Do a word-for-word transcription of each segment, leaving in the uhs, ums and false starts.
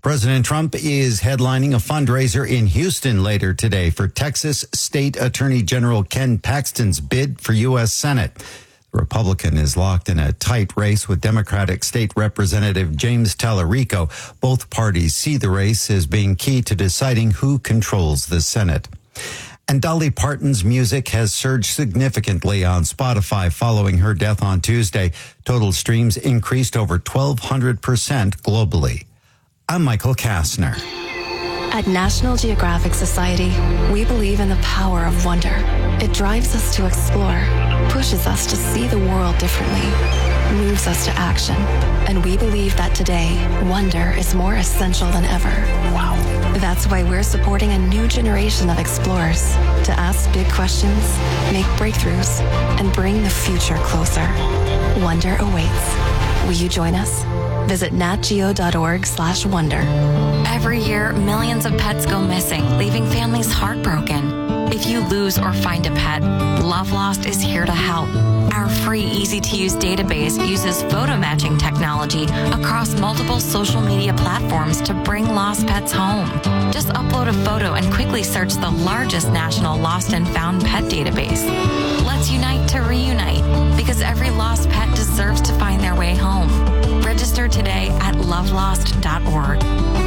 President Trump is headlining a fundraiser in Houston later today for Texas State Attorney General Ken Paxton's bid for U S Senate. The Republican is locked in a tight race with Democratic State Representative James Tallarico. Both parties see the race as being key to deciding who controls the Senate. And Dolly Parton's music has surged significantly on Spotify following her death on Tuesday. Total streams increased over twelve hundred percent globally. I'm Michael Kastner. At National Geographic Society, we believe in the power of wonder. It drives us to explore, pushes us to see the world differently, moves us to action. And we believe that today, wonder is more essential than ever. Wow. That's why we're supporting a new generation of explorers to ask big questions, make breakthroughs, and bring the future closer. Wonder awaits. Will you join us? Visit natgeo.org slash wonder. Every year, millions of pets go missing, leaving families heartbroken. If you lose or find a pet, Love Lost is here to help. Our free, easy-to-use database uses photo matching technology across multiple social media platforms to bring lost pets home. Just upload a photo and quickly search the largest national lost and found pet database. Let's unite to reunite, because every lost pet deserves to find their way home. Register today at love lost dot org.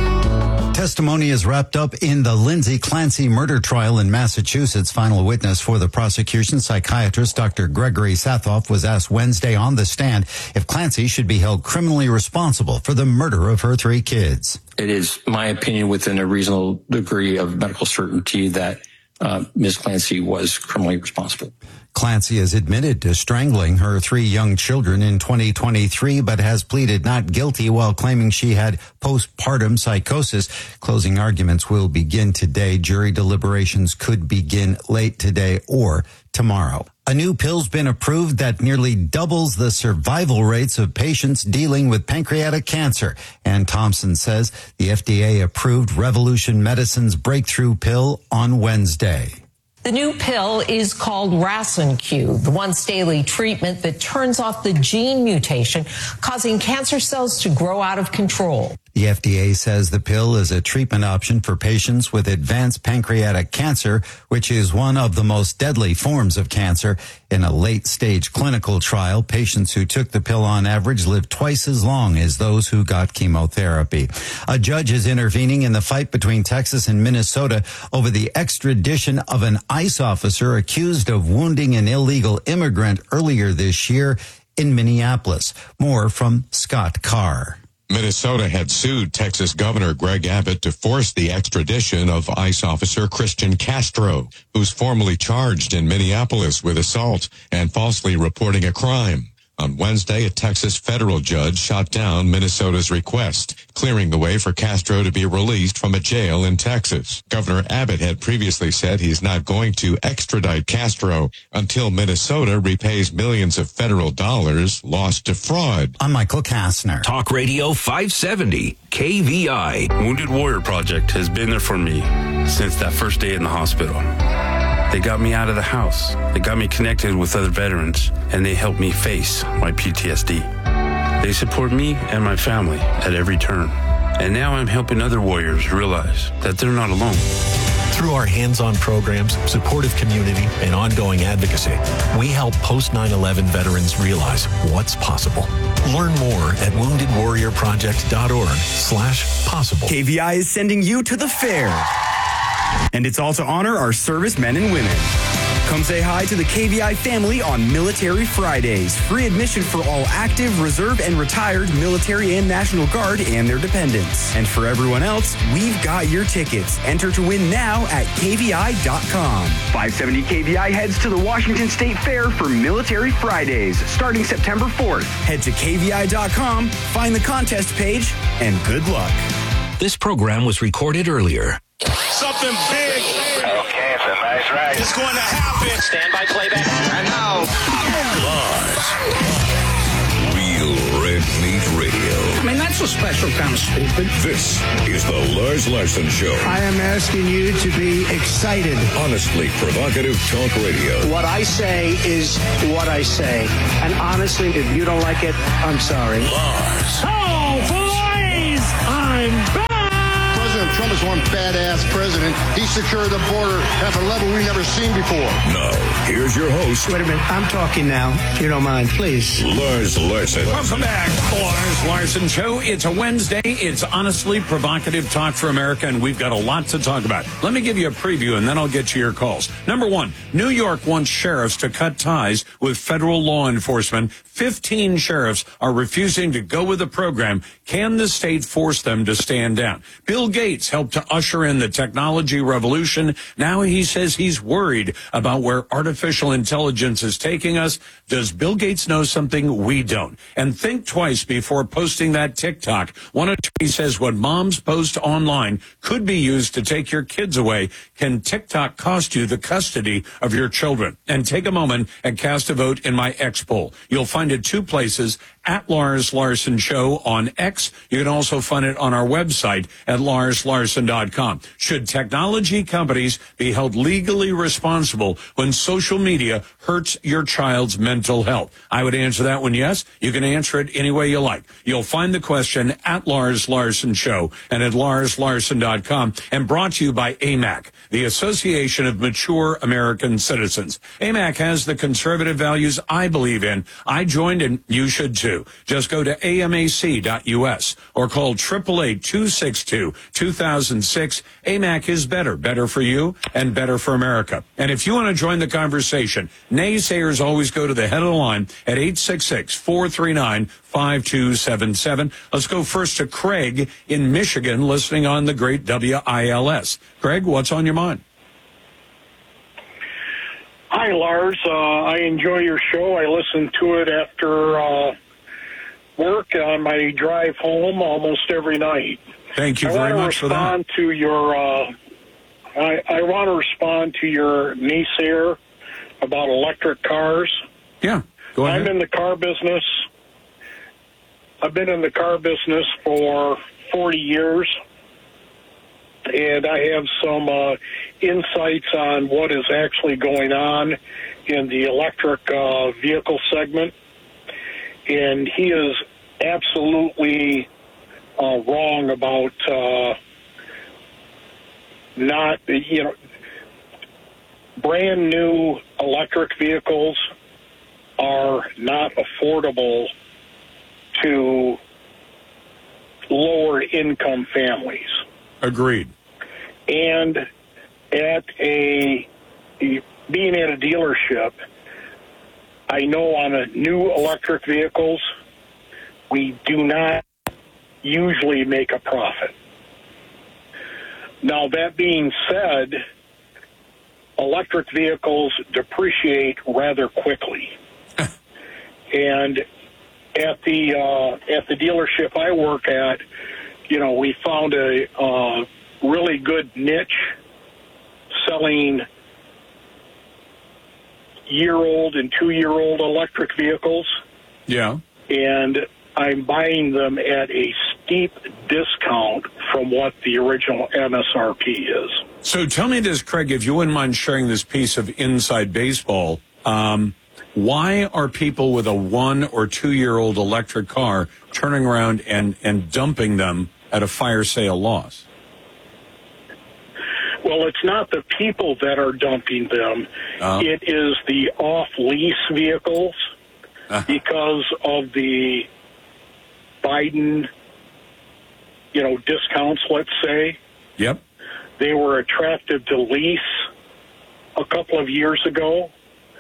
Testimony is wrapped up in the Lindsay Clancy murder trial in Massachusetts. Final witness for the prosecution, psychiatrist Doctor Gregory Sathoff, was asked Wednesday on the stand if Clancy should be held criminally responsible for the murder of her three kids. It is my opinion within a reasonable degree of medical certainty that uh, Miz Clancy was criminally responsible. Clancy has admitted to strangling her three young children in twenty twenty-three, but has pleaded not guilty while claiming she had postpartum psychosis. Closing arguments will begin today. Jury deliberations could begin late today or tomorrow. A new pill's been approved that nearly doubles the survival rates of patients dealing with pancreatic cancer. Ann Thompson says the F D A approved Revolution Medicine's breakthrough pill on Wednesday. The new pill is called Rason-Q, the once-daily treatment that turns off the gene mutation causing cancer cells to grow out of control. The F D A says the pill is a treatment option for patients with advanced pancreatic cancer, which is one of the most deadly forms of cancer. In a late-stage clinical trial, patients who took the pill on average lived twice as long as those who got chemotherapy. A judge is intervening in the fight between Texas and Minnesota over the extradition of an ICE officer accused of wounding an illegal immigrant earlier this year in Minneapolis. More from Scott Carr. Minnesota had sued Texas Governor Greg Abbott to force the extradition of ICE officer Christian Castro, who's formally charged in Minneapolis with assault and falsely reporting a crime. On Wednesday, a Texas federal judge shot down Minnesota's request, clearing the way for Castro to be released from a jail in Texas. Governor Abbott had previously said he's not going to extradite Castro until Minnesota repays millions of federal dollars lost to fraud. I'm Michael Kastner. Talk Radio five seventy, K V I. Wounded Warrior Project has been there for me since that first day in the hospital. They got me out of the house. They got me connected with other veterans, and they helped me face my P T S D. They support me and my family at every turn. And now I'm helping other warriors realize that they're not alone. Through our hands-on programs, supportive community, and ongoing advocacy, we help post nine eleven veterans realize what's possible. Learn more at wounded warrior project dot org slash possible. K V I is sending you to the fair. And it's all to honor our servicemen and women. Come say hi to the K V I family on Military Fridays. Free admission for all active, reserve, and retired military and National Guard and their dependents. And for everyone else, we've got your tickets. Enter to win now at K V I dot com. five seventy K V I heads to the Washington State Fair for Military Fridays, starting September fourth. Head to K V I dot com, find the contest page, and good luck. This program was recorded earlier. Something big. Okay, it's a nice ride. It's going to happen. Stand by playback. And now, Lars. Real Red Meat Radio. I mean, that's a special kind of stupid. This is the Lars Larson Show. I am asking you to be excited. Honestly provocative talk radio. What I say is what I say. And honestly, if you don't like it, I'm sorry. Lars. Oh, boys! I'm back! Trump is one badass president. He secured the border at a level we've never seen before. Now, here's your host. Wait a minute. I'm talking now. If you don't mind, please. Lars Larson. Welcome back, the Lars Larson Show. It's a Wednesday. It's honestly provocative talk for America, and we've got a lot to talk about. Let me give you a preview, and then I'll get to your calls. Number one, New York wants sheriffs to cut ties with federal law enforcement. Fifteen sheriffs are refusing to go with the program. Can the state force them to stand down? Bill Gates helped to usher in the technology revolution. Now he says he's worried about where artificial intelligence is taking us. Does Bill Gates know something we don't? And think twice before posting that TikTok. One attorney says what moms post online could be used to take your kids away. Can TikTok cost you the custody of your children? And take a moment and cast a vote in my X poll. You'll find it two places, at Lars Larson Show on X. You can also find it on our website at lars larson dot com. Should technology companies be held legally responsible when social media hurts your child's mental health? I would answer that one yes. You can answer it any way you like. You'll find the question at Lars Larson Show and at lars larson dot com, and brought to you by A M A C, the Association of Mature American Citizens. A M A C has the conservative values I believe in. I joined, and you should too. Just go to A M A C dot U S or call eight eight eight, two six two, two thousand six. A M A C is better, better for you and better for America. And if you want to join the conversation, naysayers always go to the head of the line at eight six six, four three nine, five two seven seven. Let's go first to Craig in Michigan, listening on the great W I L S. Craig, what's on your mind? Hi, Lars. Uh, I enjoy your show. I listen to it after uh, work on my drive home almost every night. Thank you very much for that. I want to respond to your. Uh, I, I want to respond to your naysayer about electric cars. Yeah, go ahead. I'm in the car business. I've been in the car business for forty years, and I have some uh, insights on what is actually going on in the electric uh, vehicle segment. And he is absolutely uh, wrong about uh, not, you know, brand new electric vehicles are not affordable to lower income families. Agreed. And at a being at a dealership, I know on a new electric vehicles, we do not usually make a profit. Now, that being said, electric vehicles depreciate rather quickly. And at the uh, at the dealership I work at, you know, we found a uh, really good niche selling year-old and two-year-old electric vehicles. Yeah. And I'm buying them at a steep discount from what the original M S R P is. So tell me this, Craig, if you wouldn't mind sharing this piece of inside baseball. Um, why are people with a one- or two-year-old electric car turning around and, and dumping them at a fire sale loss? Well, it's not the people that are dumping them. Uh, it is the off-lease vehicles uh, because of the Biden, you know, discounts, let's say. Yep. They were attractive to lease a couple of years ago.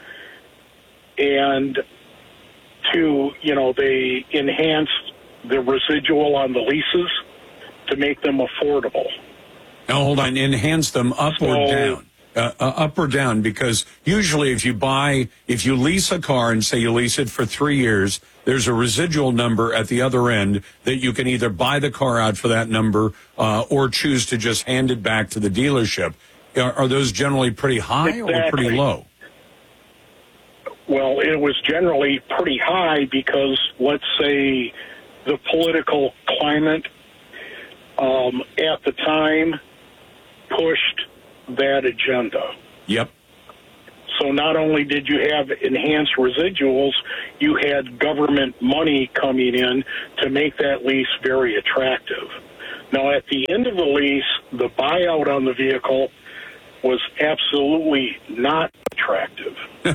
And to, you know, they enhanced the residual on the leases to make them affordable. Now, hold on. Enhance them up so, or down? Uh, uh, up or down? Because usually if you buy, if you lease a car and say you lease it for three years, there's a residual number at the other end that you can either buy the car out for that number uh, or choose to just hand it back to the dealership. Are, are those generally pretty high exactly. or pretty low? Well, it was generally pretty high because, let's say, the political climate um, at the time pushed that agenda. Yep. So not only did you have enhanced residuals, you had government money coming in to make that lease very attractive. Now, at the end of the lease, the buyout on the vehicle was absolutely not attractive.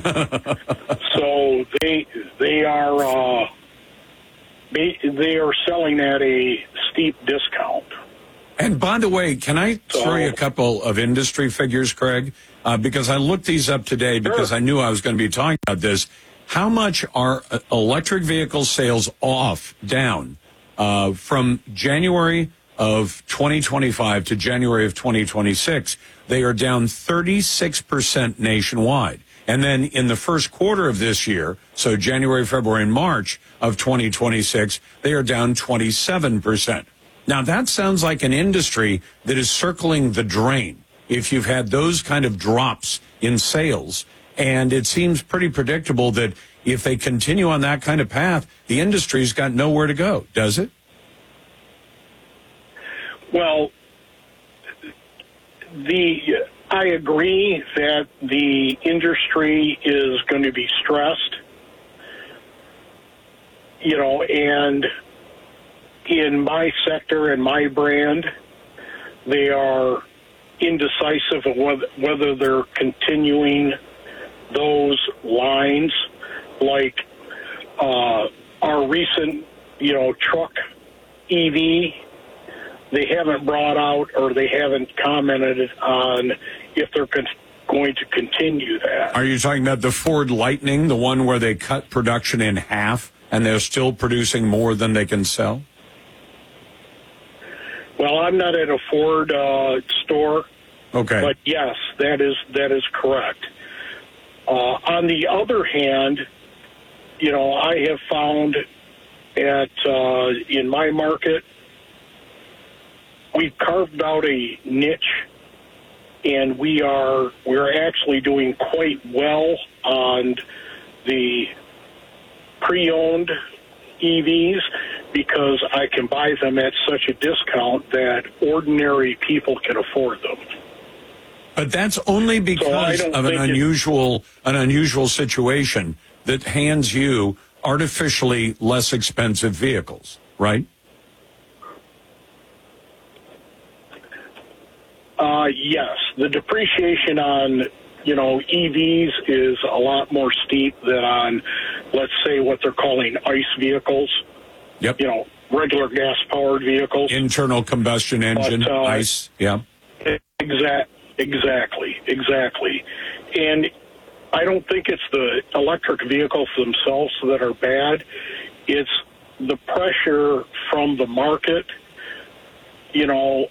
So they they are uh, they, they are selling at a steep discount. And by the way, can I throw so, you a couple of industry figures, Craig? Uh, because I looked these up today because sure. I knew I was going to be talking about this. How much are electric vehicle sales off, down, uh, from January of twenty twenty-five to January of twenty twenty-six? They are down thirty-six percent nationwide. And then in the first quarter of this year, so January, February, and March of twenty twenty-six, they are down twenty-seven percent. Now, that sounds like an industry that is circling the drain if you've had those kind of drops in sales. And it seems pretty predictable that if they continue on that kind of path, the industry's got nowhere to go, does it? Well, the I agree that the industry is going to be stressed, you know, and in my sector and my brand, they are indecisive of whether, whether they're continuing those lines, like uh, our recent, you know, truck E V. They haven't brought out or they haven't commented on if they're con- going to continue that. Are you talking about the Ford Lightning, the one where they cut production in half and they're still producing more than they can sell? Well, I'm not at a Ford uh, store. Okay. But yes, that is that is correct. Uh, on the other hand, you know, I have found at uh, in my market, we've carved out a niche, and we are we're actually doing quite well on the pre-owned E Vs because I can buy them at such a discount that ordinary people can afford them. But that's only because so of an unusual an unusual situation that hands you artificially less expensive vehicles, right? Uh, yes, the depreciation on, you know, E Vs is a lot more steep than on, let's say, what they're calling ICE vehicles. Yep. You know, regular gas-powered vehicles. Internal combustion engine, but, uh, ICE, yeah. Exact, exactly, exactly. And I don't think it's the electric vehicles themselves that are bad. It's the pressure from the market, you know,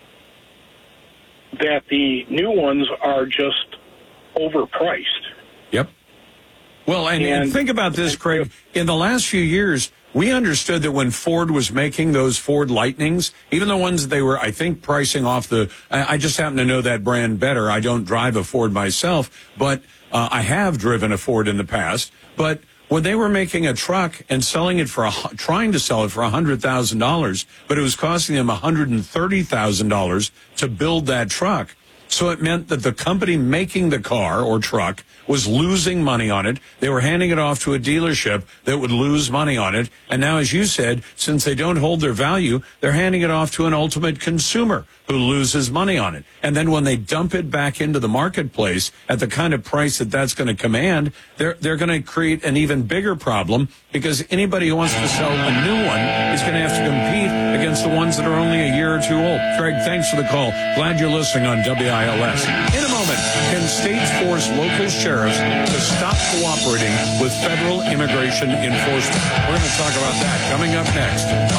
that the new ones are just overpriced. Yep. Well, and, and, and think about this, Craig. In the last few years, we understood that when Ford was making those Ford Lightnings, even the ones they were, I think, pricing off the, I, I just happen to know that brand better. I don't drive a Ford myself, but uh, I have driven a Ford in the past. But when they were making a truck and selling it for, a, trying to sell it for one hundred thousand dollars, but it was costing them one hundred thirty thousand dollars to build that truck. So it meant that the company making the car or truck was losing money on it. They were handing it off to a dealership that would lose money on it. And now, as you said, since they don't hold their value, they're handing it off to an ultimate consumer who loses money on it. And then when they dump it back into the marketplace at the kind of price that that's going to command, they're, they're going to create an even bigger problem because anybody who wants to sell a new one is going to have to compete against the ones that are only a year or two old. Craig, thanks for the call. Glad you're listening on W I L S. In a moment, can states force local sheriffs to stop cooperating with federal immigration enforcement? We're going to talk about that coming up next